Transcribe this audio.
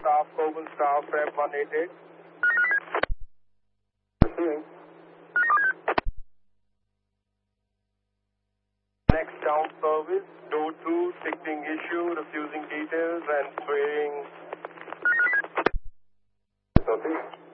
staff, Coval staff, Feb 188. Receiving. Next down service, door 2, signaling issue, refusing details and swaying. Copy.